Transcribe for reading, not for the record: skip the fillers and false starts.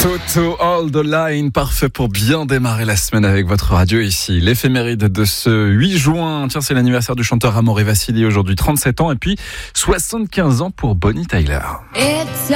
Toto All the Line, parfait pour bien démarrer la semaine avec votre radio ici. L'éphéméride de ce 8 juin. Tiens, c'est l'anniversaire du chanteur Amoré Vassili, aujourd'hui 37 ans, et puis 75 ans pour Bonnie Tyler.